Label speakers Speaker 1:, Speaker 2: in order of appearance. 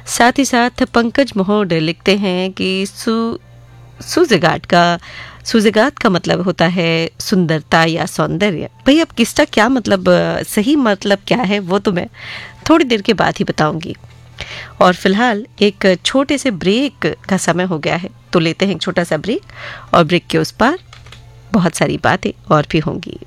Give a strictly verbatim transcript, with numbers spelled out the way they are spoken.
Speaker 1: साथ ही साथ पंकज मोहोड लिखते हैं कि सु सुजेगाट का सुजेगात का मतलब होता है सुंदरता या सौंदर्य। भाई अब किसका क्या मतलब, सही मतलब क्या है वो तो मैं थोड़ी देर के बाद ही बताऊंगी। और फिलहाल एक छोटे से ब्रेक का समय हो गया है, तो लेते हैं एक छोटा सा ब्रेक और ब्रेक के उस पार बहुत सारी बातें और भी होंगी।